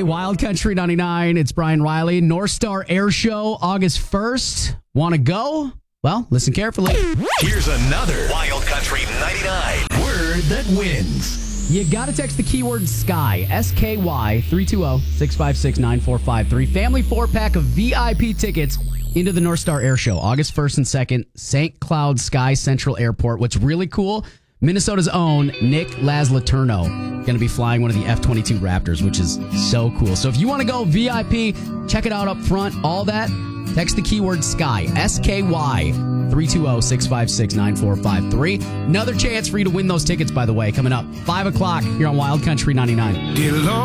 Hey, Wild Country 99. It's Brian Riley. North Star Air Show, August 1st. Want to go? Well, listen carefully. Here's another Wild Country 99 word that wins. You got to text the keyword SKY, S-K-Y, 320-656-9453. Family 4-pack of VIP tickets into the North Star Air Show, August 1st and 2nd, St. Cloud Sky Central Airport. What's really cool, Minnesota's own Nick Laslaturno going to be flying one of the F-22 Raptors, which is so cool. So if you want to go VIP, check it out up front, all that, text the keyword SKY, S-K-Y, 320-656-9453. Another chance for you to win those tickets, by the way, coming up 5 o'clock here on Wild Country 99.